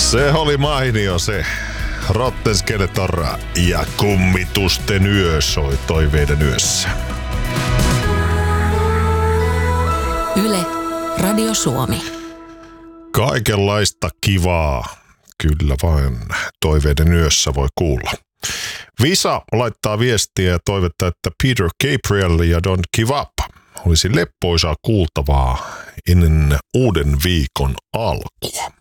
Se oli mainio se. Rotten Skeletor ja Kummitusten yö soi toiveiden yössä. Yle, Radio Suomi. Kaikenlaista kivaa. Kyllä vain toiveiden yössä voi kuulla. Visa laittaa viestiä ja toivottaa, että Peter Gabriel ja Don't Give Up olisi leppoisaa kuultavaa ennen uuden viikon alkua.